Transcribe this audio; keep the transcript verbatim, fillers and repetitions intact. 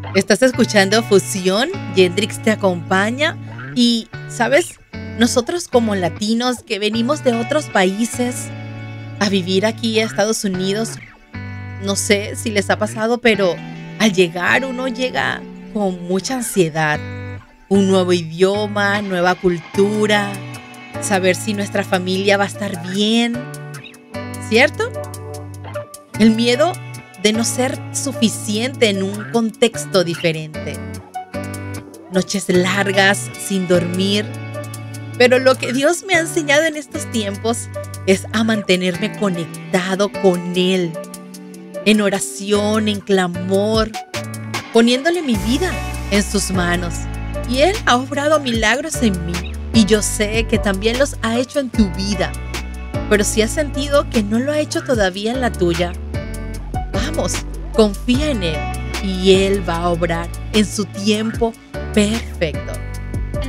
Estás escuchando Fusión, Yendrix te acompaña y, ¿sabes? Nosotros como latinos que venimos de otros países a vivir aquí a Estados Unidos, no sé si les ha pasado, pero al llegar uno llega con mucha ansiedad. Un nuevo idioma, nueva cultura, saber si nuestra familia va a estar bien, ¿cierto? El miedo de no ser suficiente en un contexto diferente. Noches largas sin dormir. Pero lo que Dios me ha enseñado en estos tiempos es a mantenerme conectado con Él. En oración, en clamor, poniéndole mi vida en sus manos. Y Él ha obrado milagros en mí. Y yo sé que también los ha hecho en tu vida. Pero si has sentido que no lo ha hecho todavía en la tuya, vamos, confía en Él y Él va a obrar en su tiempo perfecto.